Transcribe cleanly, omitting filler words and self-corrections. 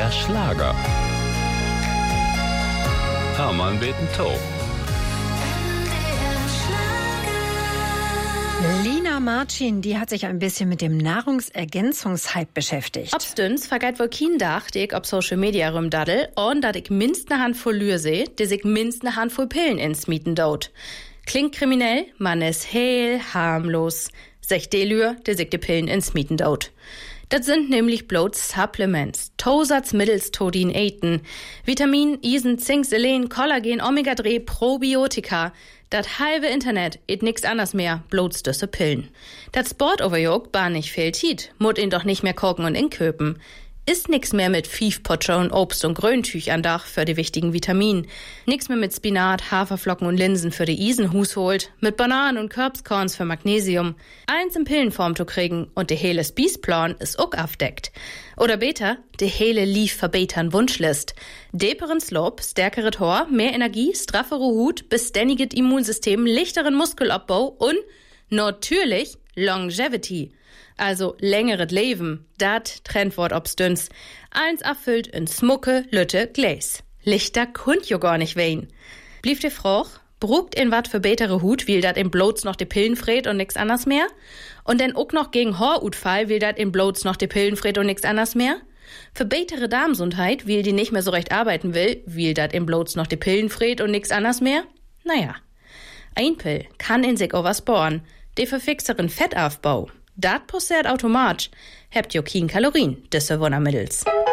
MDR Schlager. Hermann beten Tau. Lina Martin, die hat sich ein bisschen mit dem Nahrungsergänzungshype beschäftigt. Obstens vergeht wohl kein Dach, die ich auf Social Media rumdaddel, und dat ich minst ne Handvoll Lür seh, die sich minst ne Handvoll Pillen ins Mieten dot. Klingt kriminell, man ist heel harmlos. Sech de Lür, die sich die Pillen ins Mieten dot. Das sind nämlich bloß Supplements. Tosatz mittels Todin Eten. Vitamin, Isen, Zink, Selen, Kollagen, Omega-3, Probiotika. Das halbe Internet et nix anders mehr, bloß düsse Pillen. Das Sportoverjog bar nicht viel Tiet, mut ihn doch nicht mehr kochen und inköpen. Ist nix mehr mit Fiefpotscher Obst und Gröntüch an Dach für die wichtigen Vitaminen. Nix mehr mit Spinat, Haferflocken und Linsen für die Isenhus holt. Mit Bananen und Kürbskorns für Magnesium. Eins in Pillenform zu kriegen und de hele Spießplan ist auch aufdeckt. Oder beter, de hele lief verbetern Wunschlist. Deperen Slope, stärkere Tor, mehr Energie, straffere Hut, beständiget Immunsystem, lichteren Muskelabbau und natürlich Longevity. Also längeres Leben, dat Trendwort obstüns. Eins erfüllt in Smucke, Lütte, Gläs. Lichter kund jo gar nicht wehen. Blieb de Froch, brugt in wat für betere Hut, will dat in bloß noch de Pillen fred und nix anders mehr? Und denn ook noch gegen Horutfall will dat in bloß noch de Pillen fred und nix anders mehr? Für betere Darmsundheit, will die nicht mehr so recht arbeiten will dat in bloß noch de Pillen fred und nix anders mehr? Naja. Ein Pill kann in sich auch was bohren. De verfixeren Fettaufbau. Dat passiert automatisch. Habt jo kein Kalorien, disse Wundermittels.